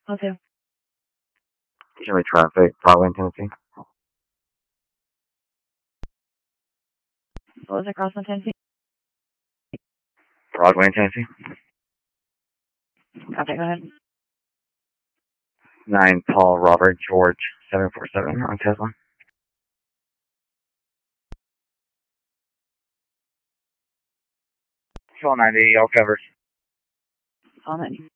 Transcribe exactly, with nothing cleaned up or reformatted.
Okay. Chili traffic, Broadway, Tennessee. What was it, Crossland, Tennessee? Broadway, Tennessee. Okay, go ahead. Nine Paul Robert George seven four seven on Tesla. twelve ninety, all covers. All ninety.